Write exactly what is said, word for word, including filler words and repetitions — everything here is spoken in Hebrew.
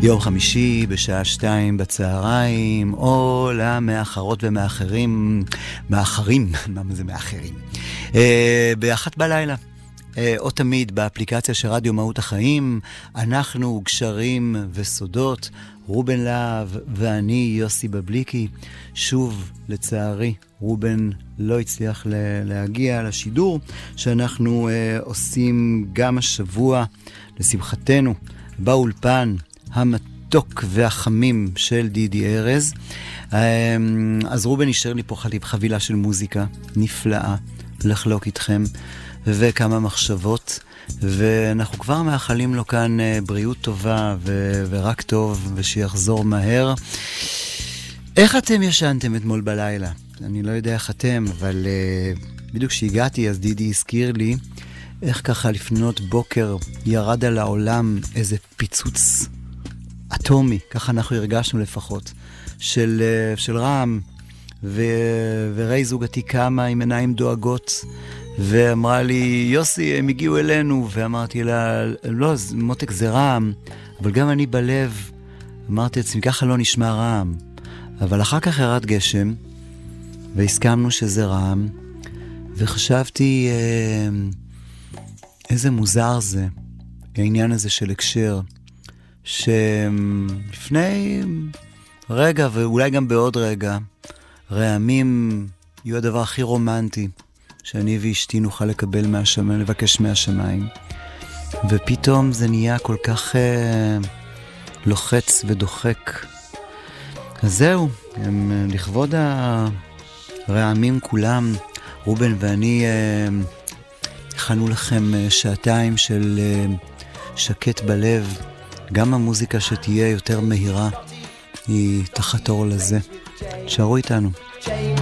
יום חמישי בשעה שתיים בצהריים, או למאחרות ומאחרים, מאחרים, מה זה מאחרים? אה, באחת בלילה, אה, או תמיד באפליקציה של רדיו מהות החיים, אנחנו גשרים וסודות, רובן להב ואני יוסי בבליקי. שוב, לצערי, רובן לא הצליח להגיע לשידור שאנחנו אה, עושים גם השבוע, לשמחתנו, באולפן המתוק והחמים של דידי ארז. אז רובן נשאר לי פה חבילה של מוזיקה נפלאה לחלוק איתכם וכמה מחשבות, ואנחנו כבר מאחלים לו כאן בריאות טובה ו- ורק טוב, ושיחזור מהר. איך אתם ישנתם אתמול בלילה? אני לא יודע איך אתם, אבל uh, בדיוק כשהגעתי אז דידי הזכיר לי איך ככה לפנות בוקר ירד על העולם איזה פיצוץ אטומי, ככה אנחנו הרגשנו לפחות, של, של רעם, ו, וראי זוגתי קמה עם עיניים דואגות, ואמרה לי, יוסי, הם הגיעו אלינו, ואמרתי לה, לא, מותק זה רעם, אבל גם אני בלב, אמרתי לעצמי, ככה לא נשמע רעם, אבל אחר כך ירד גשם, והסכמנו שזה רעם, וחשבתי, איזה מוזר זה, העניין הזה של הקשר, שלפני רגע ואולי גם בעוד רגע, רעמים יהיו הדבר הכי רומנטי שאני ואשתי נוכל לקבל מהשמיים, לבקש מהשמיים. ופתאום זה נהיה כל כך אה, לוחץ ודוחק. אז זהו, הם, לכבוד הרעמים כולם, רובן ואני אה, הכנו לכם שעתיים של אה, שקט בלב. גם המוזיקה שתהיה יותר מהירה היא תחתור לזה. תשארו איתנו.